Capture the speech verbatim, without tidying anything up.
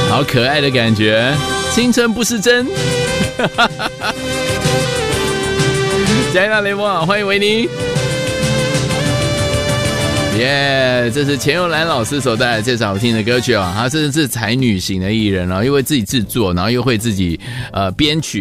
好可爱的感觉，青春不是真。加油雷锋，欢迎维尼。耶、yeah, 这是钱又兰老师所带来这首好听的歌曲哦，他真的是才女型的艺人哦，又会自己制作，然后又会自己呃编曲。